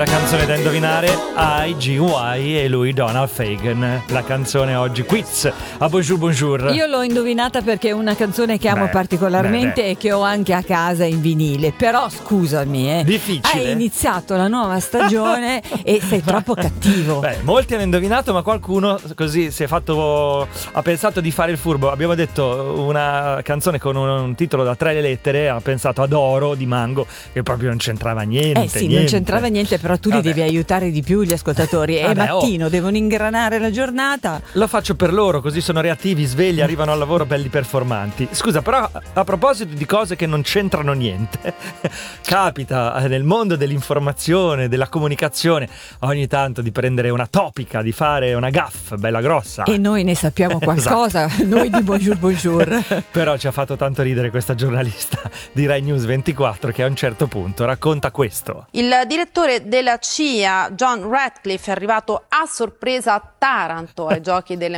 La canzone da indovinare, IGY e lui Donald Fagen. La canzone oggi, quiz a Bonjour Bonjour. Io l'ho indovinata perché è una canzone che amo particolarmente e che ho anche a casa in vinile. Però scusami, difficile. Hai iniziato la nuova stagione e sei troppo cattivo. Molti hanno indovinato, ma qualcuno così ha pensato di fare il furbo. Abbiamo detto una canzone con un titolo da 3 lettere, ha pensato ad Oro di Mango, che proprio non c'entrava niente. Non c'entrava niente, però tu li devi aiutare di più gli ascoltatori. È mattino, devono ingranare la giornata. Lo faccio per loro, così sono reattivi, svegli, arrivano al lavoro belli performanti. Scusa, però a proposito di cose che non c'entrano niente, capita nel mondo dell'informazione, della comunicazione, ogni tanto di prendere una topica, di fare una gaffe bella grossa. E noi ne sappiamo qualcosa, noi di Bonjour Bonjour. Però ci ha fatto tanto ridere questa giornalista di Rai News 24 che a un certo punto racconta questo. Il direttore della CIA, John Ratcliffe, è arrivato a sorpresa a Taranto ai giochi delle